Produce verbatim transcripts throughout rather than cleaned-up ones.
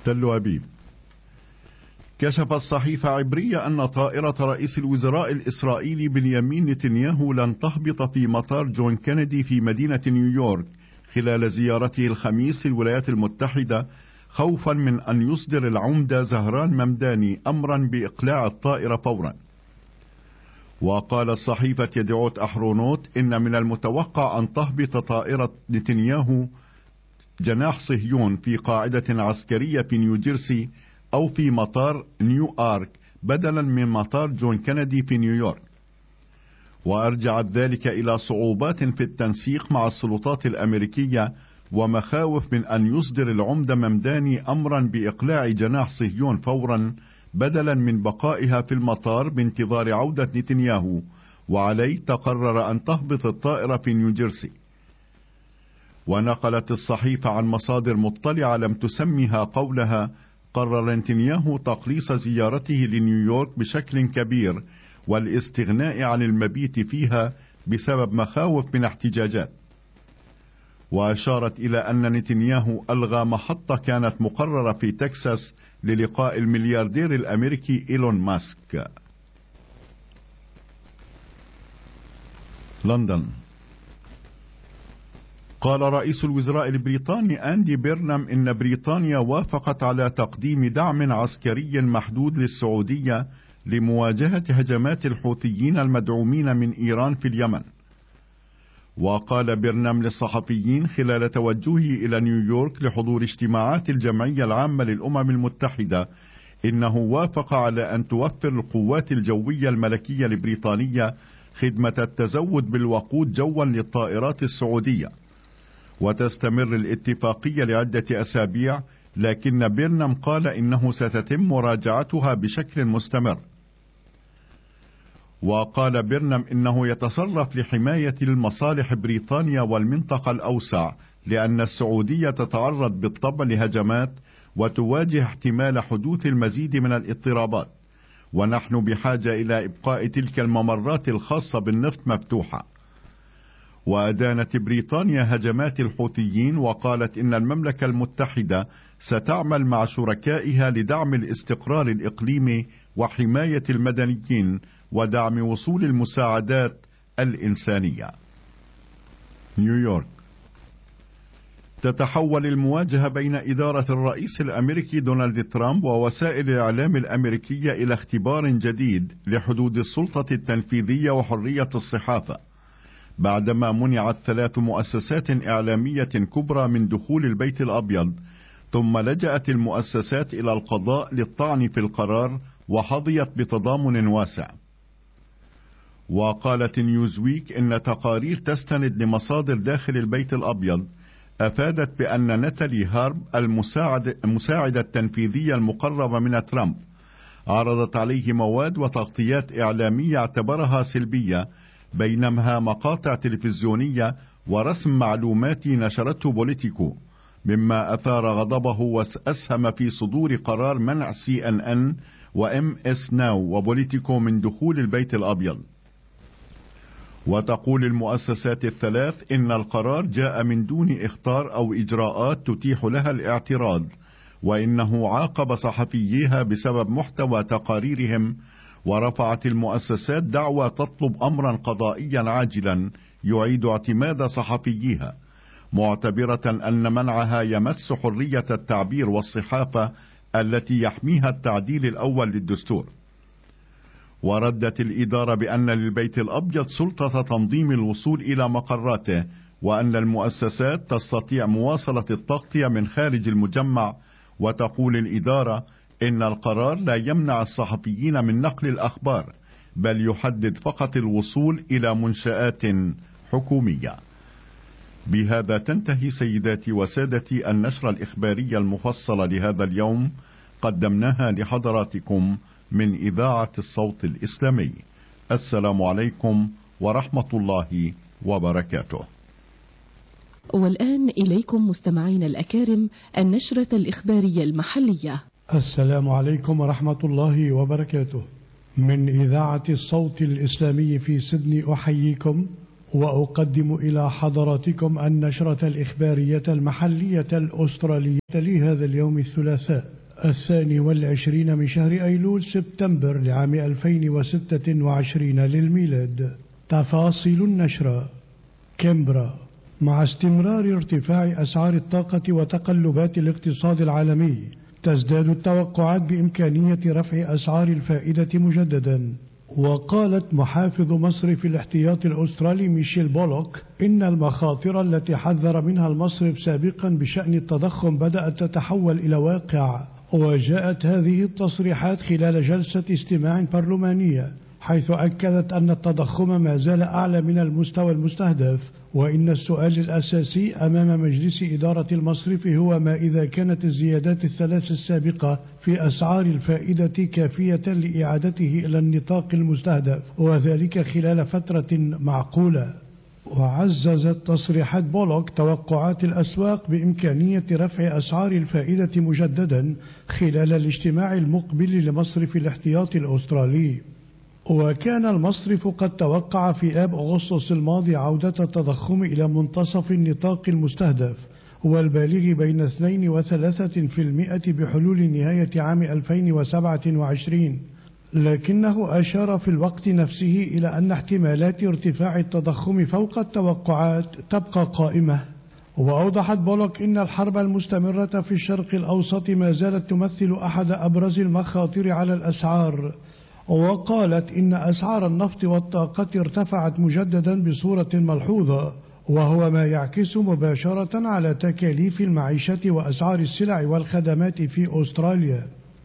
تل أبيب. كشفت صحيفة عبرية أن طائرة رئيس الوزراء الإسرائيلي بنيامين نتنياهو لن تهبط في مطار جون كينيدي في مدينة نيويورك خلال زيارته الخميس للولايات المتحدة، خوفا من أن يصدر العمدة زهران ممداني أمرا بإقلاع الطائرة فورا. وقال صحيفة يدعوت أحرونوت إن من المتوقع أن تهبط طائرة نتنياهو جناح صهيون في قاعدة عسكرية في نيوجيرسي أو في مطار نيو آرك بدلا من مطار جون كينيدي في نيويورك. وأرجعت ذلك إلى صعوبات في التنسيق مع السلطات الأمريكية ومخاوف من أن يصدر العمدة ممداني أمرا بإقلاع جناح صهيون فورا بدلا من بقائها في المطار بانتظار عودة نتنياهو، وعليه تقرر أن تهبط الطائرة في نيوجيرسي. ونقلت الصحيفة عن مصادر مطلعة لم تسمها قولها: قرر نتنياهو تقليص زيارته لنيويورك بشكل كبير والاستغناء عن المبيت فيها بسبب مخاوف من احتجاجات. وأشارت إلى أن نتنياهو ألغى محطة كانت مقررة في تكساس للقاء الملياردير الأمريكي إيلون ماسك. لندن. قال رئيس الوزراء البريطاني أندي بيرنام إن بريطانيا وافقت على تقديم دعم عسكري محدود للسعودية لمواجهة هجمات الحوثيين المدعومين من إيران في اليمن. وقال بيرنام للصحفيين خلال توجهه إلى نيويورك لحضور اجتماعات الجمعية العامة للأمم المتحدة إنه وافق على أن توفر القوات الجوية الملكية البريطانية خدمة التزود بالوقود جوا للطائرات السعودية. وتستمر الاتفاقية لعدة أسابيع، لكن بيرنام قال إنه ستتم مراجعتها بشكل مستمر. وقال بيرنام إنه يتصرف لحماية المصالح بريطانيا والمنطقة الأوسع، لأن السعودية تتعرض بالطبع لهجمات وتواجه احتمال حدوث المزيد من الاضطرابات، ونحن بحاجة إلى إبقاء تلك الممرات الخاصة بالنفط مفتوحة. وأدانت بريطانيا هجمات الحوثيين وقالت إن المملكة المتحدة ستعمل مع شركائها لدعم الاستقرار الإقليمي وحماية المدنيين ودعم وصول المساعدات الإنسانية. نيويورك. تتحول المواجهة بين إدارة الرئيس الأمريكي دونالد ترامب ووسائل الإعلام الأمريكية إلى اختبار جديد لحدود السلطة التنفيذية وحرية الصحافة، بعدما منعت ثلاث مؤسسات إعلامية كبرى من دخول البيت الأبيض، ثم لجأت المؤسسات إلى القضاء للطعن في القرار وحظيت بتضامن واسع. وقالت نيوزويك إن تقارير تستند لمصادر داخل البيت الأبيض أفادت بأن ناتالي هارب المساعد المساعدة التنفيذية المقربة من ترامب عرضت عليه مواد وتغطيات إعلامية اعتبرها سلبية، بينما مقاطع تلفزيونية ورسم معلوماتي نشرته بوليتيكو، مما أثار غضبه وأسهم في صدور قرار منع سي ان ان وام اس ناو وبوليتيكو من دخول البيت الأبيض. وتقول المؤسسات الثلاث إن القرار جاء من دون إخطار أو إجراءات تتيح لها الاعتراض، وإنه عاقب صحفييها بسبب محتوى تقاريرهم. ورفعت المؤسسات دعوى تطلب أمرا قضائيا عاجلا يعيد اعتماد صحفييها، معتبرة أن منعها يمس حرية التعبير والصحافة التي يحميها التعديل الأول للدستور. وردت الإدارة بأن للبيت الأبيض سلطة تنظيم الوصول إلى مقراته، وأن المؤسسات تستطيع مواصلة التغطية من خارج المجمع. وتقول الإدارة إن القرار لا يمنع الصحفيين من نقل الأخبار، بل يحدد فقط الوصول إلى منشآت حكومية. بهذا تنتهي سيداتي وسادتي النشرة الإخبارية المفصلة لهذا اليوم، قدمناها لحضراتكم من إذاعة الصوت الإسلامي. السلام عليكم ورحمة الله وبركاته. والآن إليكم مستمعين الأكارم النشرة الإخبارية المحلية. السلام عليكم ورحمة الله وبركاته. من إذاعة الصوت الإسلامي في سيدني أحييكم وأقدم إلى حضراتكم النشرة الإخبارية المحلية الأسترالية لهذا اليوم الثلاثاء الثاني والعشرين من شهر أيلول سبتمبر لعام ألفين وستة وعشرين للميلاد. تفاصيل النشرة. كامبرا. مع استمرار ارتفاع أسعار الطاقة وتقلبات الاقتصاد العالمي، تزداد التوقعات بإمكانية رفع أسعار الفائدة مجددا. وقالت محافظ مصرف الاحتياط الأسترالي ميشيل بولوك إن المخاطر التي حذر منها المصرف سابقا بشأن التضخم بدأت تتحول إلى واقع. وجاءت هذه التصريحات خلال جلسة استماع برلمانية، حيث أكدت أن التضخم ما زال أعلى من المستوى المستهدف، وإن السؤال الأساسي أمام مجلس إدارة المصرف هو ما إذا كانت الزيادات الثلاث السابقة في أسعار الفائدة كافية لإعادته إلى النطاق المستهدف، وذلك خلال فترة معقولة. وعززت تصريحات بولوك توقعات الأسواق بإمكانية رفع أسعار الفائدة مجددا خلال الاجتماع المقبل لمصرف الاحتياط الأسترالي. وكان المصرف قد توقع في آب أغسطس الماضي عودة التضخم إلى منتصف النطاق المستهدف والبالغ بين اثنين وثلاثة في المئة بحلول نهاية عام ألفين وسبعة وعشرين، لكنه أشار في الوقت نفسه إلى أن احتمالات ارتفاع التضخم فوق التوقعات تبقى قائمة. وأوضحت بولوك إن الحرب المستمرة في الشرق الأوسط ما زالت تمثل أحد أبرز المخاطر على الأسعار، وقالت إن أسعار النفط والطاقة ارتفعت مجددا بصورة ملحوظة، وهو ما يعكس مباشرة على تكاليف المعيشة وأسعار السلع والخدمات في أستراليا.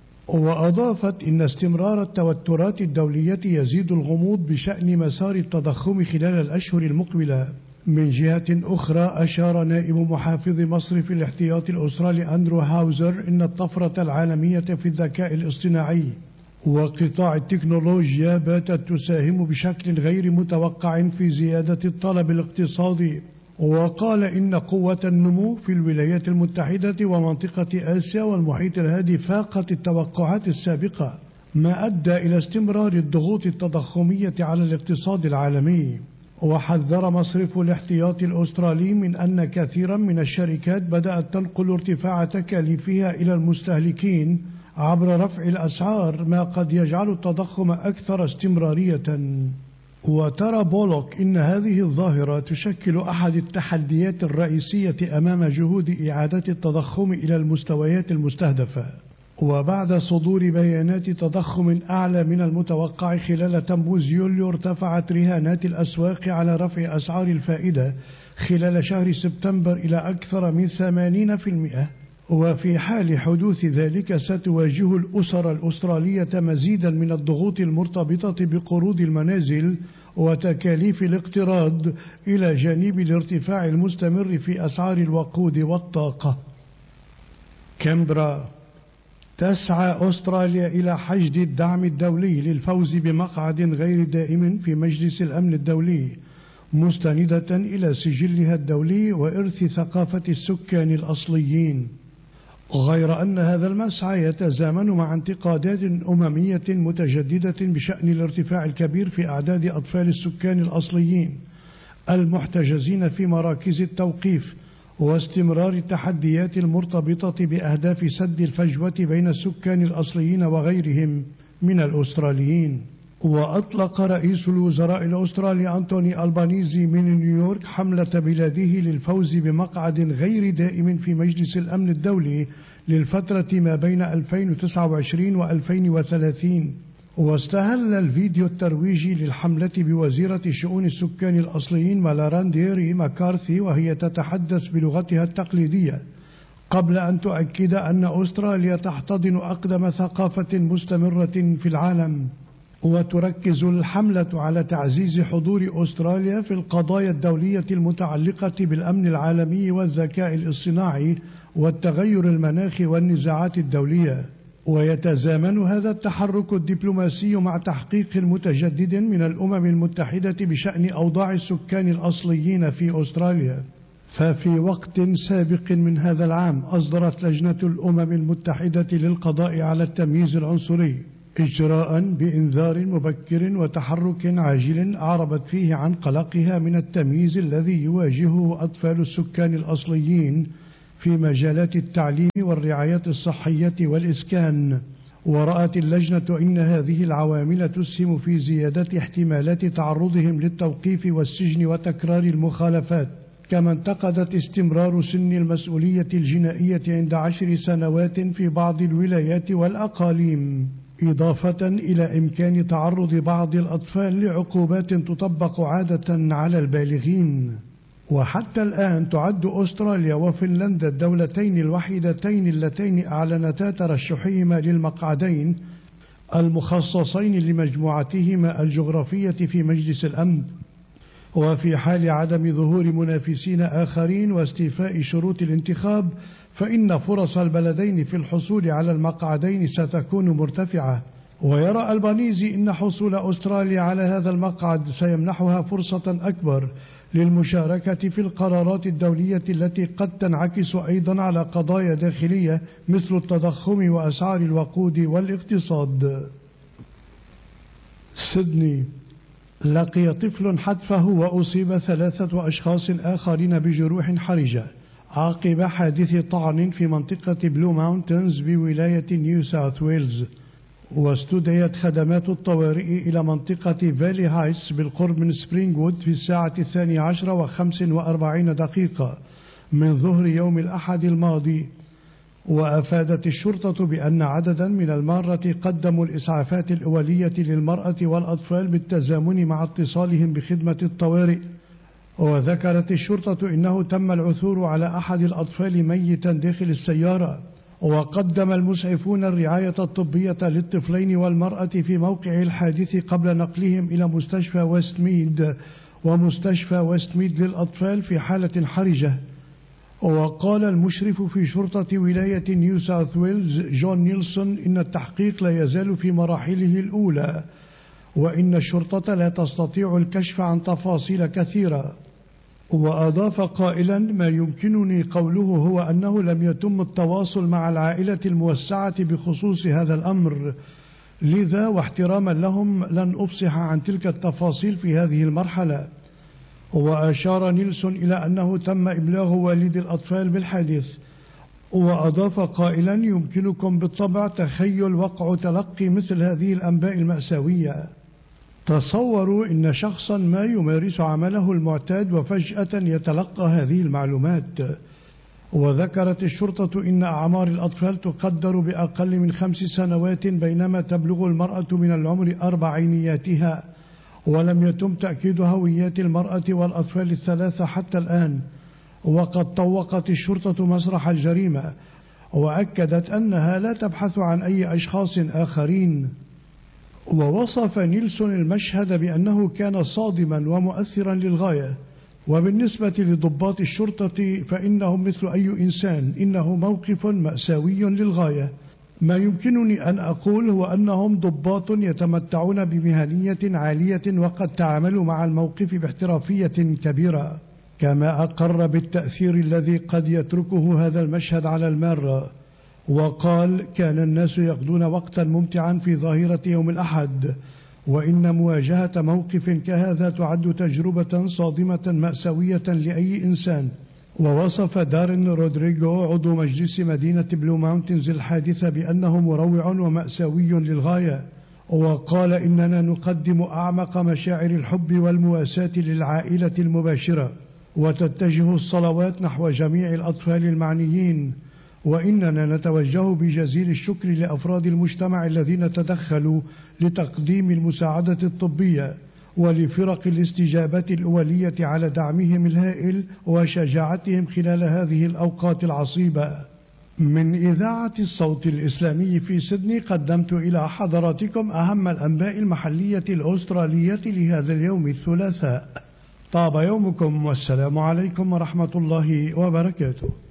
وأضافت إن استمرار التوترات الدولية يزيد الغموض بشأن مسار التضخم خلال الأشهر المقبلة. من جهة أخرى، أشار نائب محافظ مصرف الاحتياط الأسترالي أندرو هاوزر إن الطفرة العالمية في الذكاء الاصطناعي وقطاع التكنولوجيا باتت تساهم بشكل غير متوقع في زيادة الطلب الاقتصادي. وقال إن قوة النمو في الولايات المتحدة ومنطقة آسيا والمحيط الهادي فاقت التوقعات السابقة، ما أدى إلى استمرار الضغوط التضخمية على الاقتصاد العالمي. وحذر مصرف الاحتياط الأسترالي من أن كثيرا من الشركات بدأت تنقل ارتفاع تكاليفها إلى المستهلكين عبر رفع الأسعار، ما قد يجعل التضخم أكثر استمرارية. وترى بولوك إن هذه الظاهرة تشكل أحد التحديات الرئيسية أمام جهود إعادة التضخم إلى المستويات المستهدفة. وبعد صدور بيانات تضخم أعلى من المتوقع خلال تموز يوليو، ارتفعت رهانات الأسواق على رفع أسعار الفائدة خلال شهر سبتمبر إلى أكثر من ثمانين بالمئة. وفي حال حدوث ذلك ستواجه الأسر الأسترالية مزيدا من الضغوط المرتبطة بقروض المنازل وتكاليف الاقتراض، إلى جانب الارتفاع المستمر في أسعار الوقود والطاقة. كامبرا. تسعى أستراليا إلى حشد الدعم الدولي للفوز بمقعد غير دائم في مجلس الأمن الدولي، مستندة إلى سجلها الدولي وإرث ثقافة السكان الأصليين. غير أن هذا المسعى يتزامن مع انتقادات أممية متجددة بشأن الارتفاع الكبير في أعداد أطفال السكان الأصليين المحتجزين في مراكز التوقيف، واستمرار التحديات المرتبطة بأهداف سد الفجوة بين السكان الأصليين وغيرهم من الأستراليين. وأطلق رئيس الوزراء الأسترالي أنتوني ألبانيزي من نيويورك حملة بلاده للفوز بمقعد غير دائم في مجلس الأمن الدولي للفترة ما بين ألفين وتسعة وعشرين وألفين وثلاثين. واستهل الفيديو الترويجي للحملة بوزيرة شؤون السكان الأصليين مالارانديري ماكارثي وهي تتحدث بلغتها التقليدية، قبل أن تؤكد أن أستراليا تحتضن أقدم ثقافة مستمرة في العالم. وتركز الحملة على تعزيز حضور أستراليا في القضايا الدولية المتعلقة بالأمن العالمي والذكاء الاصطناعي والتغير المناخي والنزاعات الدولية. ويتزامن هذا التحرك الدبلوماسي مع تحقيق متجدد من الأمم المتحدة بشأن أوضاع السكان الأصليين في أستراليا. ففي وقت سابق من هذا العام أصدرت لجنة الأمم المتحدة للقضاء على التمييز العنصري إجراء بإنذار مبكر وتحرك عاجل أعربت فيه عن قلقها من التمييز الذي يواجهه أطفال السكان الأصليين في مجالات التعليم والرعاية الصحية والإسكان. ورأت اللجنة إن هذه العوامل تسهم في زيادة احتمالات تعرضهم للتوقيف والسجن وتكرار المخالفات. كما انتقدت استمرار سن المسؤولية الجنائية عند عشر سنوات في بعض الولايات والأقاليم، إضافة إلى إمكان تعرض بعض الأطفال لعقوبات تطبق عادة على البالغين. وحتى الآن تعد أستراليا وفنلندا الدولتين الوحيدتين اللتين أعلنتا ترشحهما للمقعدين المخصصين لمجموعتهما الجغرافية في مجلس الأمن. وفي حال عدم ظهور منافسين آخرين واستيفاء شروط الانتخاب، فإن فرص البلدين في الحصول على المقعدين ستكون مرتفعة. ويرى البانيزي إن حصول أستراليا على هذا المقعد سيمنحها فرصة أكبر للمشاركة في القرارات الدولية التي قد تنعكس أيضا على قضايا داخلية مثل التضخم وأسعار الوقود والاقتصاد. سيدني، لقي طفل حتفه وأصيب ثلاثة أشخاص آخرين بجروح حرجة عقب حادث طعن في منطقة بلو ماونتنز بولاية نيو ساوث ويلز. واستدعيت خدمات الطوارئ إلى منطقة فالي هايتس بالقرب من سبرينغوود في الساعة الثانية عشرة وخمس وأربعين دقيقة من ظهر يوم الأحد الماضي. وأفادت الشرطة بأن عددا من المارة قدموا الإسعافات الأولية للمرأة والأطفال بالتزامن مع اتصالهم بخدمة الطوارئ. وذكرت الشرطة إنه تم العثور على أحد الأطفال ميتا داخل السيارة. وقدم المسعفون الرعاية الطبية للطفلين والمرأة في موقع الحادث قبل نقلهم إلى مستشفى ويستميد ومستشفى ويستميد للأطفال في حالة حرجة. وقال المشرف في شرطة ولاية نيو ساوث ويلز جون نيلسون إن التحقيق لا يزال في مراحله الأولى، وإن الشرطة لا تستطيع الكشف عن تفاصيل كثيرة. وأضاف قائلا: ما يمكنني قوله هو أنه لم يتم التواصل مع العائلة الموسعة بخصوص هذا الأمر، لذا واحتراما لهم لن أفصح عن تلك التفاصيل في هذه المرحلة. وأشار نيلسون إلى أنه تم إبلاغ والد الأطفال بالحادث. وأضاف قائلا: يمكنكم بالطبع تخيل وقع تلقي مثل هذه الأنباء المأساوية. تصوروا إن شخصا ما يمارس عمله المعتاد وفجأة يتلقى هذه المعلومات. وذكرت الشرطة إن أعمار الأطفال تقدر بأقل من خمس سنوات بينما تبلغ المرأة من العمر أربعينياتها، ولم يتم تأكيد هويات المرأة والأطفال الثلاثة حتى الآن. وقد طوقت الشرطة مسرح الجريمة وأكدت أنها لا تبحث عن أي أشخاص آخرين. ووصف نيلسون المشهد بأنه كان صادما ومؤثرا للغاية. وبالنسبة لضباط الشرطة فإنهم مثل أي إنسان، إنه موقف مأساوي للغاية. ما يمكنني أن أقول هو أنهم ضباط يتمتعون بمهنية عالية وقد تعاملوا مع الموقف باحترافية كبيرة. كما أقر بالتأثير الذي قد يتركه هذا المشهد على المارة. وقال: كان الناس يقضون وقتا ممتعا في ظاهرة يوم الأحد، وإن مواجهة موقف كهذا تعد تجربة صادمة مأساوية لأي إنسان. ووصف دارين رودريغو عضو مجلس مدينة بلو ماونتنز الحادثة بأنه مروع ومأساوي للغاية. وقال: إننا نقدم أعمق مشاعر الحب والمواساة للعائلة المباشرة، وتتجه الصلوات نحو جميع الأطفال المعنيين، وإننا نتوجه بجزيل الشكر لأفراد المجتمع الذين تدخلوا لتقديم المساعدة الطبية، ولفرق الاستجابة الأولية على دعمهم الهائل وشجاعتهم خلال هذه الأوقات العصيبة. من إذاعة الصوت الإسلامي في سيدني قدمت إلى حضراتكم أهم الأنباء المحلية الأسترالية لهذا اليوم الثلاثاء. طاب يومكم والسلام عليكم ورحمة الله وبركاته.